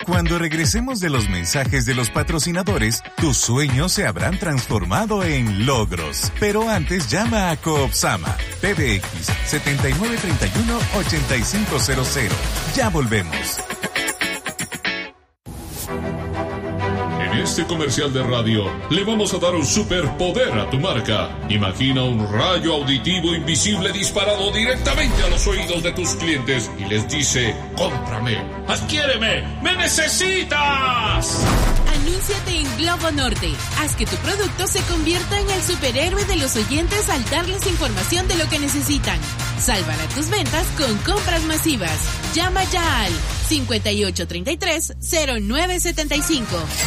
Cuando regresemos de los mensajes de los patrocinadores, tus sueños se habrán transformado en logros. Pero antes llama a Coopsama, PBX 7931-8500. Ya volvemos. En este comercial de radio le vamos a dar un superpoder a tu marca. Imagina un rayo auditivo invisible disparado directamente a los oídos de tus clientes y les dice: cómprame, adquiéreme, me necesitas. Anúnciate en Globo Norte. Haz que tu producto se convierta en el superhéroe de los oyentes al darles información de lo que necesitan. Salvará tus ventas con compras masivas. Llama ya al 5833-0975.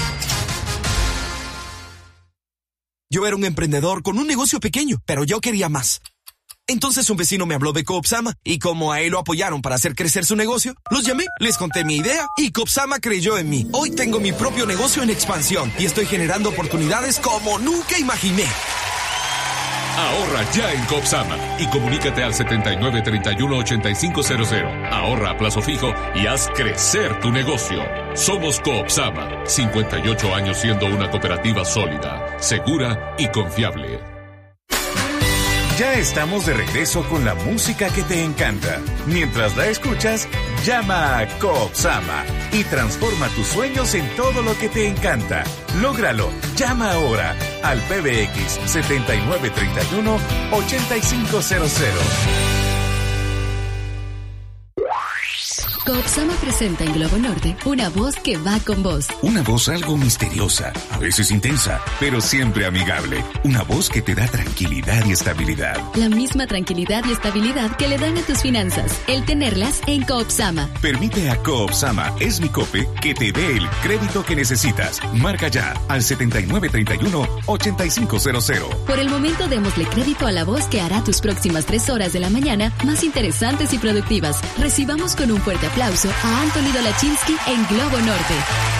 Yo era un emprendedor con un negocio pequeño, pero yo quería más. Entonces un vecino me habló de Coopsama y como a él lo apoyaron para hacer crecer su negocio, los llamé, les conté mi idea y Coopsama creyó en mí. Hoy tengo mi propio negocio en expansión y estoy generando oportunidades como nunca imaginé. Ahorra ya en Coopsama y comunícate al 7931-8500. Ahorra a plazo fijo y haz crecer tu negocio. Somos Coopsama, 58 años siendo una cooperativa sólida, segura y confiable. Ya estamos de regreso con la música que te encanta. Mientras la escuchas, llama a Coopsama y transforma tus sueños en todo lo que te encanta. Lógralo. Llama ahora al PBX 7931-8500. Coopsama presenta en Globo Norte una voz que va con vos. Una voz algo misteriosa, a veces intensa, pero siempre amigable. Una voz que te da tranquilidad y estabilidad. La misma tranquilidad y estabilidad que le dan a tus finanzas, el tenerlas en Coopsama. Permite a Coopsama Esmicope que te dé el crédito que necesitas. Marca ya al 7931-8500. Por el momento démosle crédito a la voz que hará tus próximas 3 horas de la mañana más interesantes y productivas. Recibamos con un fuerte aplauso a Anthony Dolachinsky en Globo Norte.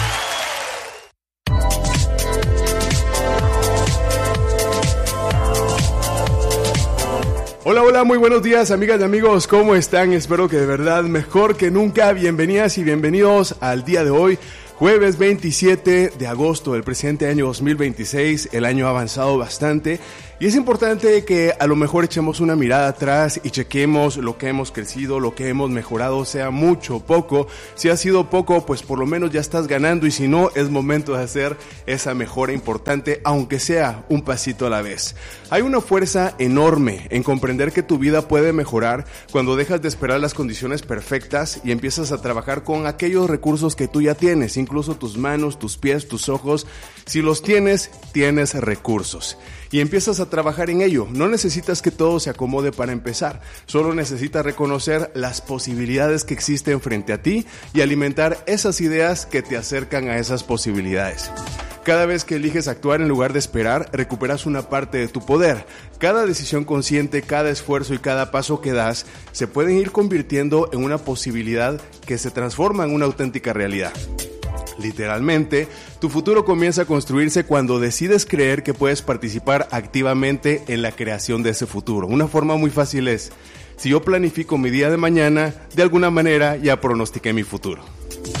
Hola, hola, muy buenos días, amigas y amigos, ¿cómo están? Espero que de verdad mejor que nunca. Bienvenidas y bienvenidos al día de hoy, jueves 27 de agosto del presente año 2026. El año ha avanzado bastante y es importante que a lo mejor echemos una mirada atrás y chequemos lo que hemos crecido, lo que hemos mejorado, sea mucho o poco. Si ha sido poco, pues por lo menos ya estás ganando, y si no, es momento de hacer esa mejora importante, aunque sea un pasito a la vez. Hay una fuerza enorme en comprender que tu vida puede mejorar cuando dejas de esperar las condiciones perfectas y empiezas a trabajar con aquellos recursos que tú ya tienes, incluso tus manos, tus pies, tus ojos. Si los tienes, tienes recursos. Y empiezas a trabajar en ello. No necesitas que todo se acomode para empezar. Solo necesitas reconocer las posibilidades que existen frente a ti y alimentar esas ideas que te acercan a esas posibilidades. Cada vez que eliges actuar en lugar de esperar, recuperas una parte de tu poder. Cada decisión consciente, cada esfuerzo y cada paso que das se pueden ir convirtiendo en una posibilidad que se transforma en una auténtica realidad. Literalmente, tu futuro comienza a construirse cuando decides creer que puedes participar activamente en la creación de ese futuro. Una forma muy fácil es: si yo planifico mi día de mañana, de alguna manera ya pronostiqué mi futuro.